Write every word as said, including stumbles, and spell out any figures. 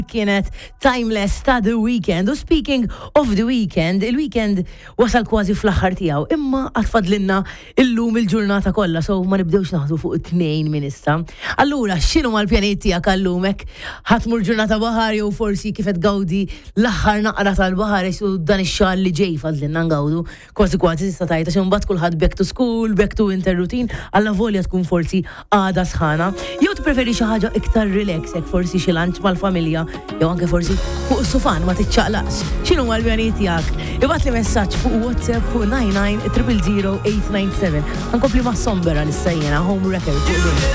kienet Timeless ta' The Weeknd. U speaking of The Weeknd, il-weekend wasal kważi fl-aħħar tiegħu, imma għatfadlinna illum il-ġurnata kollha, so ma nibdewx naħdu fuq it-tnejn minn issa. Allura, x'inhu mal-pjaniet tiegħek għallumek? Ħatmur ġurnata baħar jew forsi kif qed gawdi l-aħħar naqra tal-baħar u dan ix-xahar li ġej fadlinna ngawdu. Kważi kważi tista' tgħid għax imbagħad kulħadd back to school, back to winter routine, alla volja tkun forsi għada sħana. Jew tippreferi xi ħaġa iktar relaxek, forsi xi lunch mal-familja, jew anke forsi fuq is-sufan ma tiċċaqlaqx. X'inhu mal-pjaniet tiegħek? Ibgħat li messaġġ fuq WhatsApp fuq nine nine zero zero zero eight nine seven. Ankompli ma' Sombera l-sajjena Home Wrecker fuq